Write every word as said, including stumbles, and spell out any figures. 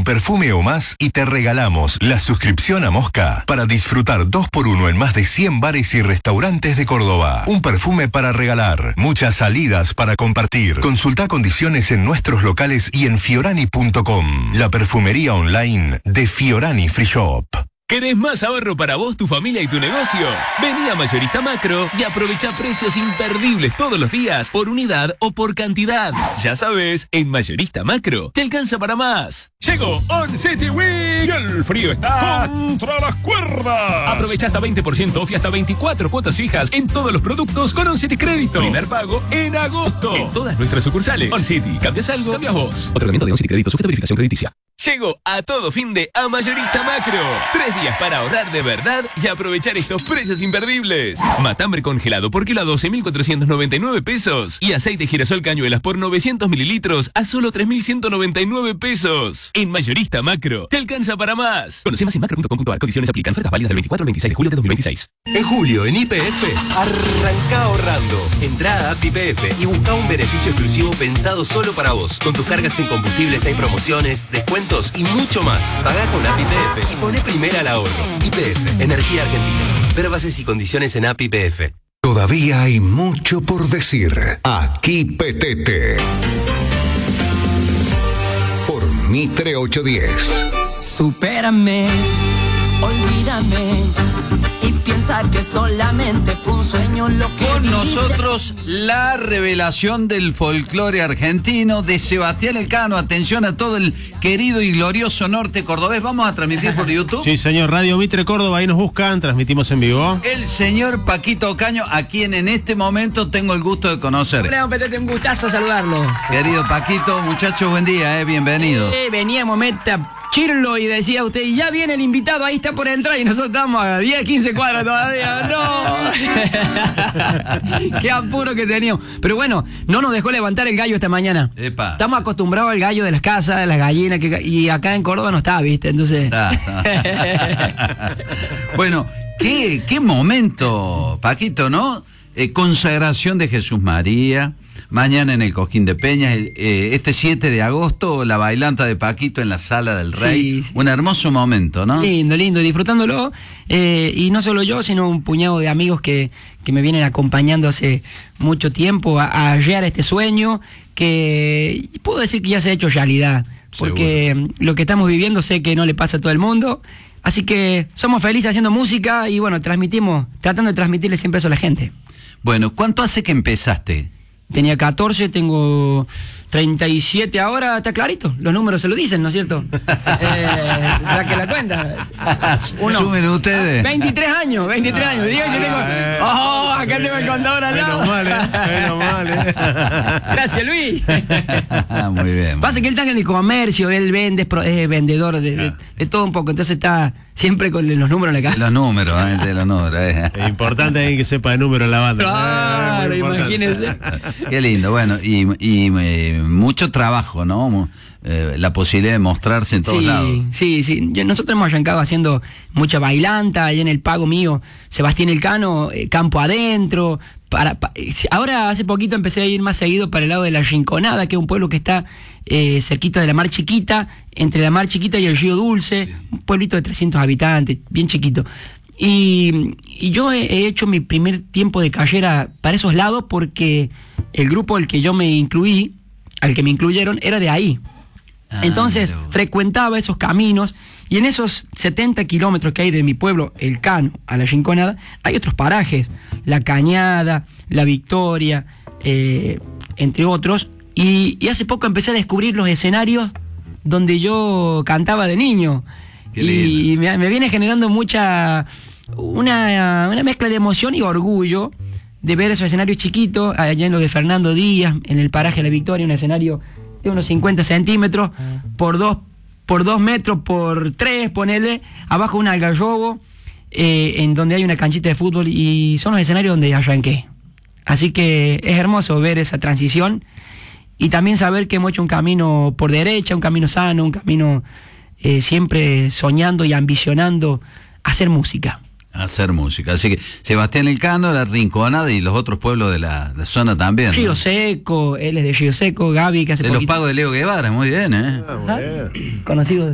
perfume o más y te regalamos la suscripción a Mosca para disfrutar dos por uno en más de cien bares y restaurantes de Córdoba. Un perfume para regalar, muchas salidas para compartir. Consulta condiciones en nuestros locales y en fiorani punto com, la perfumería online de Fiorani Free Shop. ¿Querés más ahorro para vos, tu familia y tu negocio? Vení a Mayorista Macro y aprovecha precios imperdibles todos los días por unidad o por cantidad. Ya sabes, en Mayorista Macro te alcanza para más. Llegó On City Week y el frío está contra las cuerdas. Aprovecha hasta veinte por ciento off y hasta veinticuatro cuotas fijas en todos los productos con On City Crédito. Primer pago en agosto en todas nuestras sucursales. On City, cambias algo, cambias vos. Otorgamiento de On City Crédito sujeto a verificación crediticia. Llegó a todo fin de a Mayorista Macro. Tres días para ahorrar de verdad y aprovechar estos precios imperdibles. Matambre congelado por kilo a doce mil cuatrocientos noventa y nueve pesos. Y aceite girasol cañuelas por novecientos mililitros a solo tres mil ciento noventa y nueve pesos. En Mayorista Macro te alcanza para más. Conoce más en macro punto com punto a r. Condiciones aplican. Ofertas válidas del veinticuatro al veintiséis de julio de dos mil veintiséis. En julio, en Y P F, arranca ahorrando. Entrá a App Y P F y busca un beneficio exclusivo pensado solo para vos. Con tus cargas en combustibles hay promociones, descuentos y mucho más. Pagá con App Y P F y poné primera al ahorro. Y P F, Energía Argentina. Ver bases y condiciones en App Y P F. Todavía hay mucho por decir. Aquí Petete. Por Mitre ochocientos diez. Supérame, olvídame y piensa que solamente fue un sueño lo que Con viviste. nosotros la revelación del folclore argentino de Sebastián Elcano. Atención a todo el querido y glorioso norte cordobés. Vamos a transmitir por YouTube. Sí, señor, Radio Mitre Córdoba, ahí nos buscan, transmitimos en vivo. El señor Paquito Ocaño, a quien en este momento tengo el gusto de conocer. Hola, don Petete, un gustazo saludarlo. Querido Paquito, muchachos, buen día, eh, bienvenidos. Eh, veníamos meta Chirlo y decía usted, y ya viene el invitado, ahí está por entrar, y nosotros estamos a diez, quince cuadras todavía. ¡No! Qué apuro que teníamos. Pero bueno, no nos dejó levantar el gallo esta mañana. Epa. Estamos acostumbrados al gallo de las casas, de las gallinas, que, y acá en Córdoba no está, ¿viste? Entonces... Ah, ah. Bueno, qué, qué momento, Paquito, ¿no? Eh, consagración de Jesús María. Mañana en el Cosquín de Peñas, eh, este siete de agosto, la bailanta de Paquito en la Sala del Rey. Sí, sí. Un hermoso momento, ¿no? Lindo, lindo, disfrutándolo. Eh, y no solo yo, sino un puñado de amigos que, que me vienen acompañando hace mucho tiempo a, a hallar este sueño, que puedo decir que ya se ha hecho realidad. Porque seguro. Lo que estamos viviendo sé que no le pasa a todo el mundo. Así que somos felices haciendo música y bueno, transmitimos, tratando de transmitirle siempre eso a la gente. Bueno, ¿cuánto hace que empezaste? Tenía catorce, tengo treinta y siete ahora, está clarito. Los números se lo dicen, ¿no es cierto? eh, saque la cuenta. Uno. Sumen ustedes. veintitrés años, veintitrés años. Digan que tengo... ¡Oh! Acá tengo el contador al lado. Menos mal, ¿eh? Menos mal, ¿eh? Gracias, Luis. Muy bien. Pasa que él está en el comercio, él vende, es, pro, es vendedor de, de, de todo un poco. Entonces está siempre con los números en la cara. Los números, ¿eh? De los números. Eh. Es importante que sepa de números la banda. Claro, eh, imagínense. Qué lindo, bueno, y, y eh, mucho trabajo, ¿no? Eh, la posibilidad de mostrarse en todos sí, lados. Sí, sí, nosotros hemos arrancado haciendo mucha bailanta, ahí en el pago mío, Sebastián Elcano, eh, campo adentro. Para, pa, ahora hace poquito empecé a ir más seguido para el lado de La Rinconada, que es un pueblo que está eh, cerquita de la Mar Chiquita, entre la Mar Chiquita y el Río Dulce, sí. Un pueblito de trescientos habitantes, bien chiquito. Y, y yo he, he hecho mi primer tiempo de carrera para esos lados porque el grupo al que yo me incluí, al que me incluyeron, era de ahí. Ah, Entonces pero... frecuentaba esos caminos y en esos setenta kilómetros que hay de mi pueblo, Elcano, a La Rinconada, hay otros parajes, La Cañada, La Victoria, eh, entre otros. Y, y hace poco empecé a descubrir los escenarios donde yo cantaba de niño. Y, y me, me viene generando mucha una, una mezcla de emoción y orgullo de ver esos escenarios chiquitos, allá en lo de Fernando Díaz, en el paraje La Victoria, un escenario de unos cincuenta centímetros, por dos, por dos metros, por tres, ponele, abajo un algarrobo, eh, en donde hay una canchita de fútbol, y son los escenarios donde arranqué. Así que es hermoso ver esa transición, y también saber que hemos hecho un camino por derecha, un camino sano, un camino eh, siempre soñando y ambicionando hacer música. Hacer música. Así que Sebastián Elcano, La Rinconada y los otros pueblos de la, de la zona también. Río ¿no? Seco, él es de Río Seco, Gaby, que hace de poquito. los pagos de Leo Guevara, muy bien, ¿eh? Ah, muy bien. Conocido